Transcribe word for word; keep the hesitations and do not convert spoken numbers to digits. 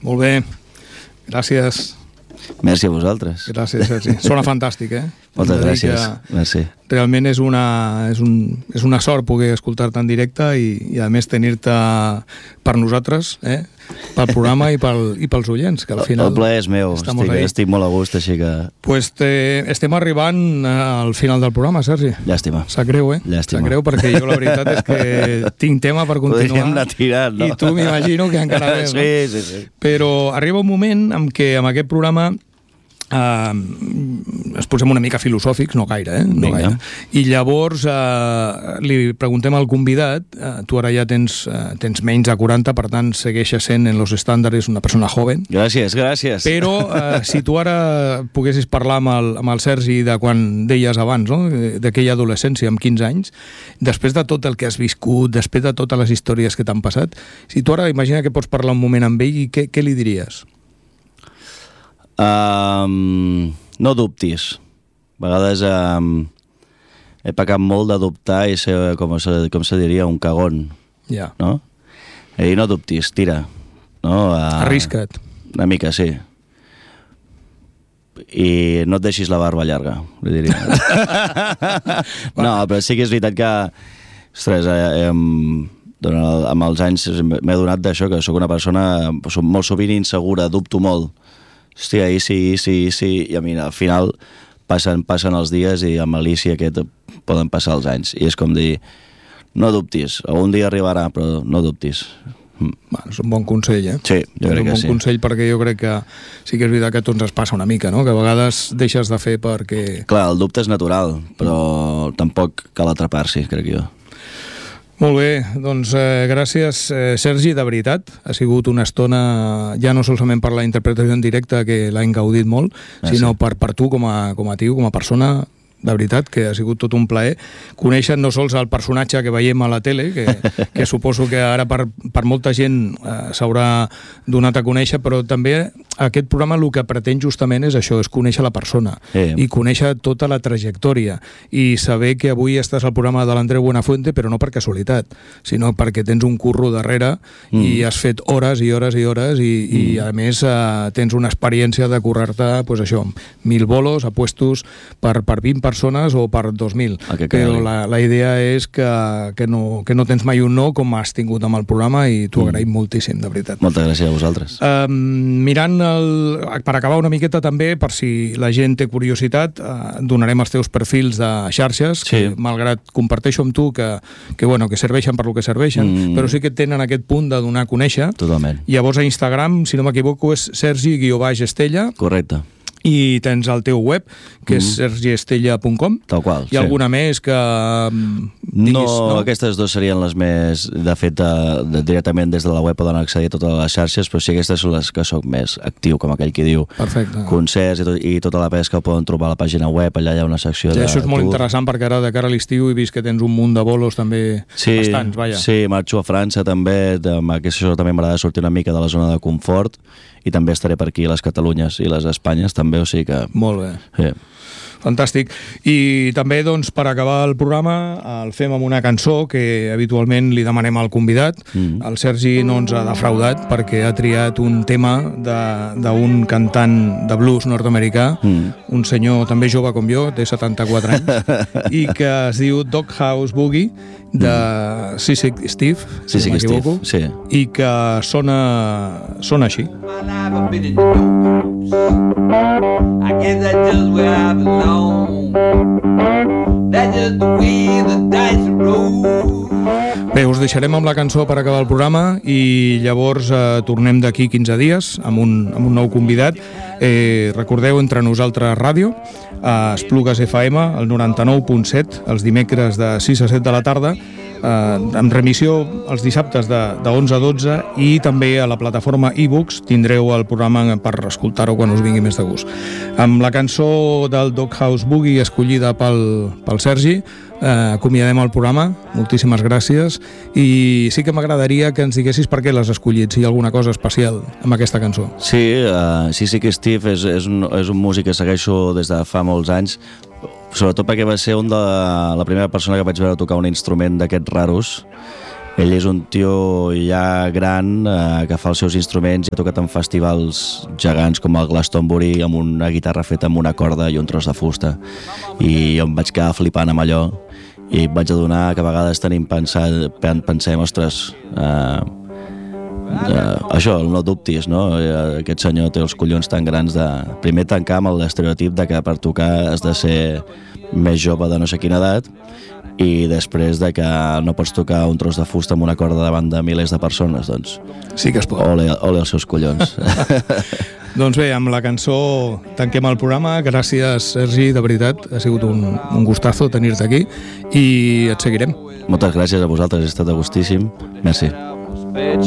Molt bé, gràcies. Merci a vosaltres. Gràcies, Sergi. Sona fantàstic, eh? Moltes gràcies. Merci. Realment és una, és un, és una sort poder escoltar-te en directe i, i a més tenir-te per nosaltres, eh? Pel programa i, pel, i pels oients, que al final... El plaer és meu, estic, estic molt a gust, així que... Pues te, estem arribant al final del programa, Sergi. Llàstima. Sap greu, eh? Llàstima. Sap greu perquè jo la veritat és que tinc tema per continuar. Podríem anar tirant, no? I tu m'imagino que encara més, sí, no? sí, sí. Però arriba un moment en què amb aquest programa Uh, ens posem una mica filosòfics, no gaire, eh? No gaire. I llavors uh, li preguntem al convidat, uh, tu ara ja tens, uh, tens menys de quaranta, per tant segueixes sent en los estàndards una persona joven. Gràcies, gràcies. Però uh, si tu ara poguessis parlar amb el, amb el Sergi de quan deies abans, no? D'aquella adolescència amb quinze anys, després de tot el que has viscut, després de totes les històries que t'han passat, si tu ara imagina que pots parlar un moment amb ell, què, què li diries? Um, no dubtis. A vegades um, he pecat molt de dubtar i ser, com se, com se diria, un cagón. Ja. No? I no dubtis, tira. No? Uh, Arrisca't. Una mica, sí. I no et deixis la barba llarga, li diria. No, però sí que és veritat que, ostres, eh, eh, amb els anys m'he adonat d'això, que sóc una persona molt sovint insegura, dubto molt. Hòstia, i sí, i sí, i sí, i a mi al final passen, passen els dies i amb l'Alícia aquest poden passar els anys, i és com dir, no dubtis, algun dia arribarà, però no dubtis. Bueno, és un bon consell, eh? Sí, jo crec que sí. És un bon consell perquè jo crec que sí que és veritat que a tots ens passa una mica, no? Que a vegades deixes de fer perquè... Clar, el dubte és natural, però tampoc cal atrapar-s'hi, crec jo. Molt bé, doncs eh, gràcies, eh, Sergi, de veritat. Ha sigut una estona, ja no solament per la interpretació en directe, que l'hem gaudit molt, gràcies. Sinó per, per tu com a, com a tio, com a persona, de veritat, que ha sigut tot un plaer conèixer no sols el personatge que veiem a la tele, que, que suposo que ara per, per molta gent eh, s'haurà donat a conèixer, però també aquest programa el que pretén justament és això, és conèixer la persona, sí. I conèixer tota la trajectòria i saber que avui estàs al programa de l'Andreu Buenafuente, però no per casualitat, sinó perquè tens un curro darrere mm. i has fet hores i hores i hores i, mm. i a més eh, tens una experiència de currar-te, pues això, mil bolos a puestos per, per vint persones o per dos mil, però la, la idea és que, que, no, que no tens mai un no com has tingut amb el programa i t'ho agraïm mm. moltíssim, de veritat. Moltes gràcies a vosaltres. Um, mirant, el, per acabar una miqueta també, per si la gent té curiositat, uh, donarem els teus perfils de xarxes, sí. Que malgrat comparteixo amb tu que, que, bueno, que serveixen per lo que serveixen, mm. però sí que tenen aquest punt de donar a conèixer. Totalment. Llavors a Instagram, si no m'equivoco, és Sergi guió baix Estella. Correcte. I tens el teu web, que és mm. sergi estella punt com. Tal qual, Hi ha sí. alguna més que diguis, no, no? Aquestes dues serien les més, de fet, de, de, directament des de la web poden accedir a totes les xarxes, però sí, aquestes són les que soc més actiu, com aquell que diu. Perfecte. Concerts i, tot, i tota la pesca ho poden trobar a la pàgina web, allà hi ha una secció sí, de això és molt tour. interessant, perquè ara de cara a l'estiu he vist que tens un munt de bolos també, sí, bastants, vaja. Sí, marxo a França també, amb això també m'agrada sortir una mica de la zona de confort, i també estaré per aquí a les Catalunyes i les Espanyes també, o sigui que... Molt bé. Sí. Fantàstic. I també, doncs, per acabar el programa, el fem amb una cançó que habitualment li demanem al convidat. Mm. El Sergi no ens ha defraudat perquè ha triat un tema d'un cantant de blues nord-americà, mm. un senyor també jove com jo, té setanta-quatre anys, i que es diu Doghouse Boogie, de mm. Seasick Steve, si no m'equivoco, sí. I que sona, sona així. I guess that's just where I belong. That's just the way the dice roll. Bé, us deixarem amb la cançó per acabar el programa i llavors eh, tornem d'aquí quinze dies amb un, amb un nou convidat. Eh, recordeu, Entre Nosaltres Ràdio, a Esplugues F M, el noranta-nou punt set, els dimecres de sis a set de la tarda, eh, amb remissió els dissabtes de, de onze a dotze, i també a la plataforma iBooks tindreu el programa per escoltar-ho quan us vingui més de gust. Amb la cançó del Doghouse Boogie escollida pel, pel Sergi, eh, acomiadem el programa. Moltíssimes gràcies, i sí que m'agradaria que ens diguessis per què l'has escollit, si hi ha alguna cosa especial amb aquesta cançó. Sí, uh, sí, sí que Steve és, és, un, és un músic que segueixo des de fa molts anys, sobretot perquè va ser un de la primera persona que vaig veure tocar un instrument d'aquests raros, Ell és un tio ja gran eh, que fa els seus instruments i ha tocat en festivals gegants com el Glastonbury amb una guitarra feta amb una corda i un tros de fusta. I jo em vaig quedar flipant amb allò i vaig adonar que a vegades tenim pensat, pensem, ostres, eh, eh, això, no dubtis, no? Aquest senyor té els collons tan grans de primer tancar amb l'estereotip de que per tocar has de ser més jove de no sé quina edat i després de que no pots tocar un tros de fusta amb una corda davant de milers de persones, doncs sí que es pot. Ole, ole els seus collons. Doncs bé, amb la cançó tanquem el programa. Gràcies, Sergi, de veritat, ha sigut un, un gustazo tenir-te aquí i et seguirem. Moltes gràcies a vosaltres, he estat a gustíssim. Merci.